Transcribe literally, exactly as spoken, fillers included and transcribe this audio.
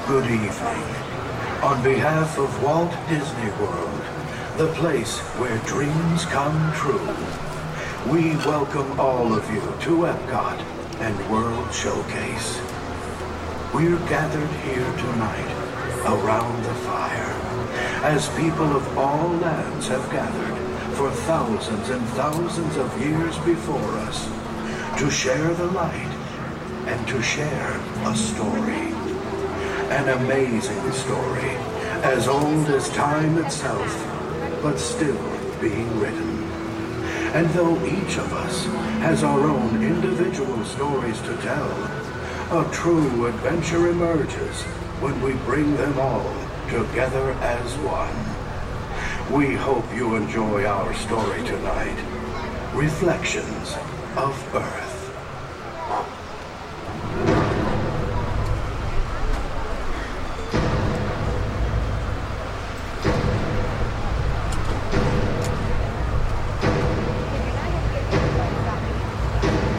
Good evening. On behalf of Walt Disney World, the place where dreams come true, we welcome all of you to Epcot and World Showcase. We're gathered here tonight around the fire, as people of all lands have gathered for thousands and thousands of years before us to share the light and to share a story. An amazing story, as old as time itself, but still being written. And though each of us has our own individual stories to tell, a true adventure emerges when we bring them all together as one. We hope you enjoy our story tonight, Reflections of Earth.